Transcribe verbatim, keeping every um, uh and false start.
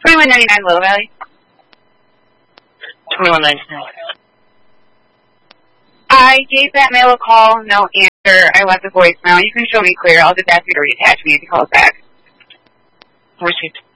twenty-one ninety-nine Willow Valley. twenty-one ninety-nine. I gave that male a call, no answer. I left a voicemail. You can show me clear. I'll just ask you to reattach me if he calls back. Received.